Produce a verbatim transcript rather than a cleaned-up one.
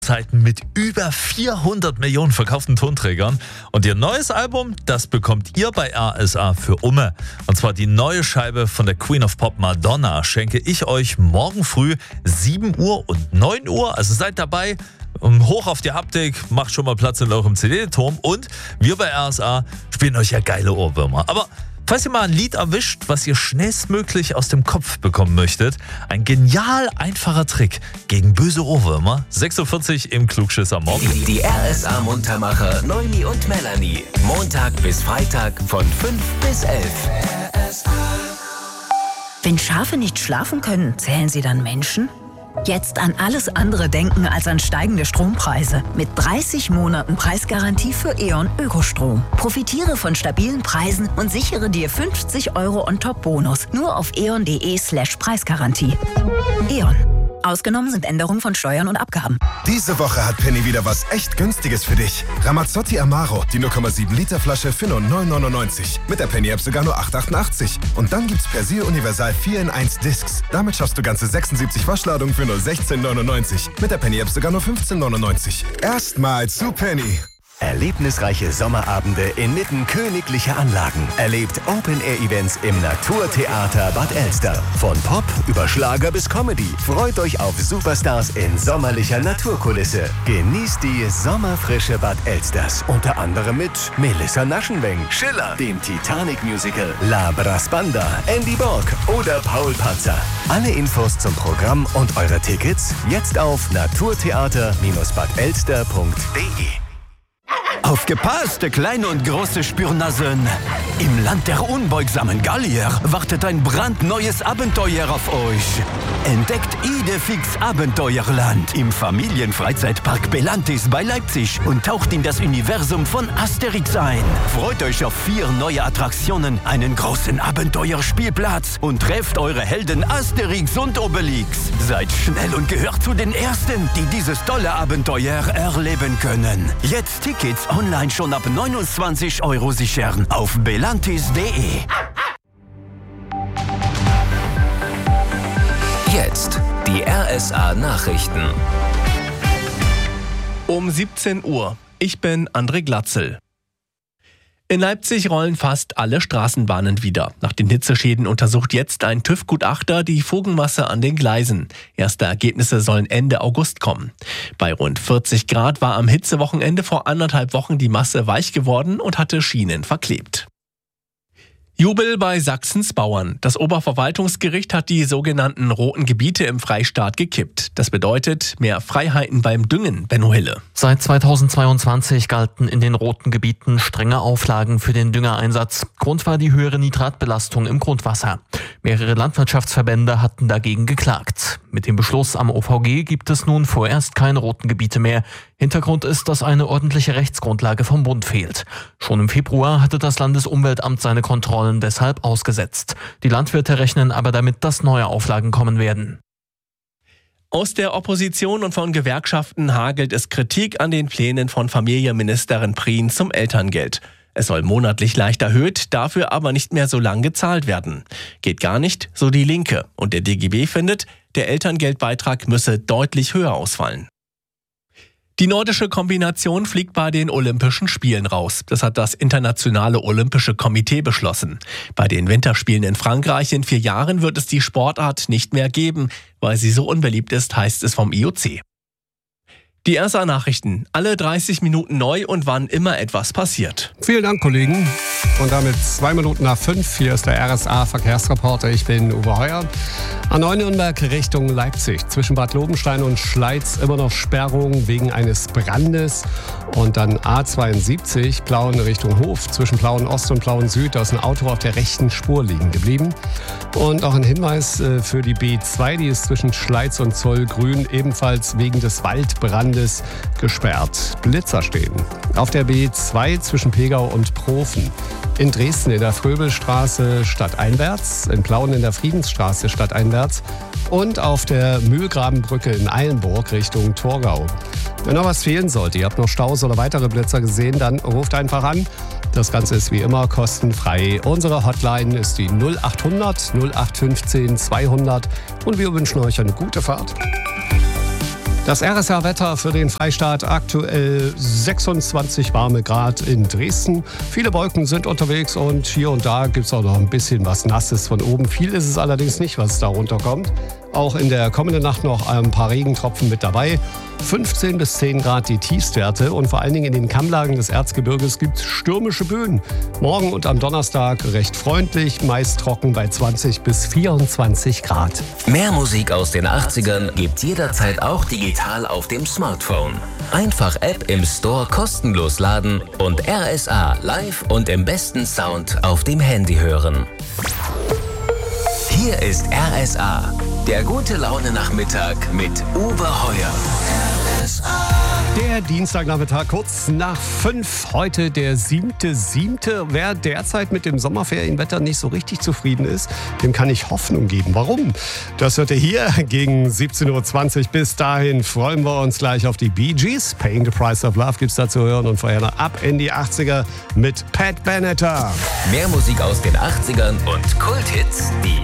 Zeiten mit über vierhundert Millionen verkauften Tonträgern. Und ihr neues Album, das bekommt ihr bei R S A für Umme. Und zwar die neue Scheibe von der Queen of Pop Madonna schenke ich euch morgen früh sieben Uhr und neun Uhr. Also seid dabei. Hoch auf die Haptik, macht schon mal Platz in eurem C D-Turm. Und wir bei R S A spielen euch ja geile Ohrwürmer. Aber falls ihr mal ein Lied erwischt, was ihr schnellstmöglich aus dem Kopf bekommen möchtet, ein genial einfacher Trick gegen böse Ohrwürmer. sechs Uhr vierzig im Klugschisser Morgen. Die, die R S A-Muntermacher Noemi und Melanie. Montag bis Freitag von fünf bis elf. R S A. Wenn Schafe nicht schlafen können, zählen sie dann Menschen? Jetzt an alles andere denken als an steigende Strompreise. Mit dreißig Monaten Preisgarantie für E.ON Ökostrom. Profitiere von stabilen Preisen und sichere dir fünfzig Euro on-top-Bonus. Nur auf eon.de slash Preisgarantie. E.ON. Ausgenommen sind Änderungen von Steuern und Abgaben. Diese Woche hat Penny wieder was echt Günstiges für dich. Ramazzotti Amaro, die null Komma sieben Liter Flasche für nur neun neunundneunzig. Mit der Penny-App sogar nur acht achtundachtzig. Und dann gibt's Persil Universal vier in eins Discs. Damit schaffst du ganze sechsundsiebzig Waschladungen für nur sechzehn neunundneunzig. Mit der Penny-App sogar nur fünfzehn neunundneunzig. Erstmal zu Penny. Erlebnisreiche Sommerabende inmitten königlicher Anlagen. Erlebt Open-Air-Events im Naturtheater Bad Elster. Von Pop über Schlager bis Comedy. Freut euch auf Superstars in sommerlicher Naturkulisse. Genießt die sommerfrische Bad Elsters. Unter anderem mit Melissa Naschenweng, Schiller, dem Titanic-Musical, La Brassbanda, Andy Borg oder Paul Panzer. Alle Infos zum Programm und eure Tickets jetzt auf naturtheater Bindestrich bad elster punkt de. Aufgepasst, kleine und große Spürnasen! Im Land der unbeugsamen Gallier wartet ein brandneues Abenteuer auf euch. Entdeckt Idefix Abenteuerland im Familienfreizeitpark Belantis bei Leipzig und taucht in das Universum von Asterix ein. Freut euch auf vier neue Attraktionen, einen großen Abenteuerspielplatz und trefft eure Helden Asterix und Obelix. Seid schnell und gehört zu den Ersten, die dieses tolle Abenteuer erleben können. Jetzt Tickets online schon ab neunundzwanzig Euro sichern auf belantis punkt de. Jetzt die R S A-Nachrichten. Um siebzehn Uhr. Ich bin André Glatzel. In Leipzig rollen fast alle Straßenbahnen wieder. Nach den Hitzeschäden untersucht jetzt ein TÜV-Gutachter die Fugenmasse an den Gleisen. Erste Ergebnisse sollen Ende August kommen. Bei rund vierzig Grad war am Hitzewochenende vor anderthalb Wochen die Masse weich geworden und hatte Schienen verklebt. Jubel bei Sachsens Bauern. Das Oberverwaltungsgericht hat die sogenannten roten Gebiete im Freistaat gekippt. Das bedeutet mehr Freiheiten beim Düngen, Benno Hille. Seit zweitausendzweiundzwanzig galten in den roten Gebieten strenge Auflagen für den Düngereinsatz. Grund war die höhere Nitratbelastung im Grundwasser. Mehrere Landwirtschaftsverbände hatten dagegen geklagt. Mit dem Beschluss am O V G gibt es nun vorerst keine roten Gebiete mehr. Hintergrund ist, dass eine ordentliche Rechtsgrundlage vom Bund fehlt. Schon im Februar hatte das Landesumweltamt seine Kontrollen deshalb ausgesetzt. Die Landwirte rechnen aber damit, dass neue Auflagen kommen werden. Aus der Opposition und von Gewerkschaften hagelt es Kritik an den Plänen von Familienministerin Prien zum Elterngeld. Es soll monatlich leicht erhöht, dafür aber nicht mehr so lang gezahlt werden. Geht gar nicht, so die Linke. Und der D G B findet, der Elterngeldbeitrag müsse deutlich höher ausfallen. Die nordische Kombination fliegt bei den Olympischen Spielen raus. Das hat das Internationale Olympische Komitee beschlossen. Bei den Winterspielen in Frankreich in vier Jahren wird es die Sportart nicht mehr geben, weil sie so unbeliebt ist, heißt es vom I O C. Die R S A-Nachrichten. Alle dreißig Minuten neu und wann immer etwas passiert. Vielen Dank, Kollegen. Und damit zwei Minuten nach fünf. Hier ist der R S A-Verkehrsreporter. Ich bin Uwe Heuer. A neun Nürnberg Richtung Leipzig. Zwischen Bad Lobenstein und Schleiz immer noch Sperrung wegen eines Brandes. Und dann A zweiundsiebzig Plauen Richtung Hof. Zwischen Plauen Ost und Plauen Süd. Da ist ein Auto auf der rechten Spur liegen geblieben. Und auch ein Hinweis für die B zwei. Die ist zwischen Schleiz und Zollgrün ebenfalls wegen des Waldbrandes gesperrt. Blitzer stehen. Auf der B zwei zwischen Pegau und Profen. In Dresden in der Fröbelstraße stadteinwärts. In Plauen in der Friedensstraße stadteinwärts. Und auf der Mühlgrabenbrücke in Eilenburg Richtung Torgau. Wenn noch was fehlen sollte, ihr habt noch Staus oder weitere Blitzer gesehen, dann ruft einfach an. Das Ganze ist wie immer kostenfrei. Unsere Hotline ist die null acht hundert null acht fünfzehn zweihundert und wir wünschen euch eine gute Fahrt. Das R S A-Wetter für den Freistaat: aktuell sechsundzwanzig warme Grad in Dresden. Viele Wolken sind unterwegs und hier und da gibt es auch noch ein bisschen was Nasses von oben. Viel ist es allerdings nicht, was da runterkommt. Auch in der kommenden Nacht noch ein paar Regentropfen mit dabei. fünfzehn bis zehn Grad die Tiefstwerte und vor allen Dingen in den Kammlagen des Erzgebirges gibt es stürmische Böen. Morgen und am Donnerstag recht freundlich, meist trocken bei zwanzig bis vierundzwanzig Grad. Mehr Musik aus den achtzigern gibt's jederzeit auch digital auf dem Smartphone. Einfach App im Store kostenlos laden und R S A live und im besten Sound auf dem Handy hören. Hier ist R S A, der gute Laune-Nachmittag mit Uwe Heuer. R S A. Der Dienstagnachmittag kurz nach fünf, heute der siebte siebte Wer derzeit mit dem Sommerferienwetter nicht so richtig zufrieden ist, dem kann ich Hoffnung geben. Warum? Das hört ihr hier gegen siebzehn Uhr zwanzig. Bis dahin freuen wir uns gleich auf die Bee Gees. Paying the Price of Love gibt's da zu hören und vorher noch ab in die achtziger mit Pat Benatar. Mehr Musik aus den achtzigern und Kulthits, die